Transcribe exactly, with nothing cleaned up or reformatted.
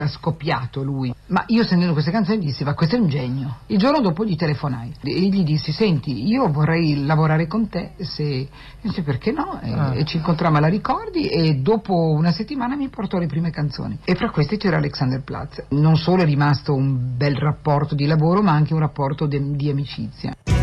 Era scoppiato lui, ma io sentendo queste canzoni dissi: ma questo è un genio. Il giorno dopo gli telefonai e gli dissi: senti, io vorrei lavorare con te, se... e dice: perché no? E, Ah. e ci incontrammo alla Ricordi e dopo una settimana mi portò le prime canzoni e fra queste c'era Alexanderplatz. Non solo è rimasto un bel rapporto di lavoro, ma anche un rapporto de- di amicizia.